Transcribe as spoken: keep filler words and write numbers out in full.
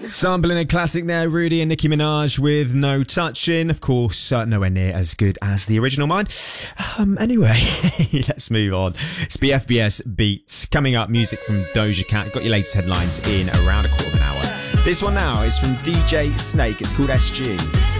Sampling a classic there, Rudy and Nicki Minaj with No Touching. Of course, uh, nowhere near as good as the original Mine. Um, anyway, let's move on. It's B F B S Beats. Coming up, music from Doja Cat. Got your latest headlines in around a quarter of an hour. This one now is from D J Snake. It's called S G.